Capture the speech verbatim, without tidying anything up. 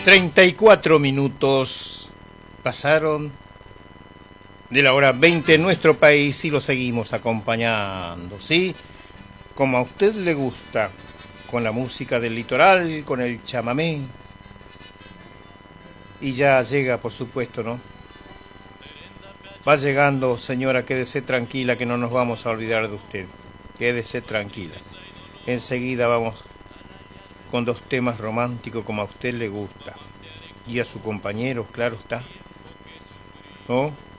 treinta y cuatro minutos pasaron de la hora veinte en nuestro país y lo seguimos acompañando, ¿sí? Como a usted le gusta, con la música del litoral, con el chamamé. Y ya llega, por supuesto, ¿no? Va llegando, señora, quédese tranquila que no nos vamos a olvidar de usted. Quédese tranquila. Enseguida vamos con dos temas románticos como a usted le gusta. Y a su compañero, claro está. ¿No?